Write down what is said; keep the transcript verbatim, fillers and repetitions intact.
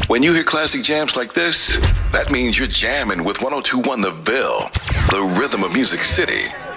When you hear classic jams like this, that means you're jamming with one oh two point one The Ville, the rhythm of Music City.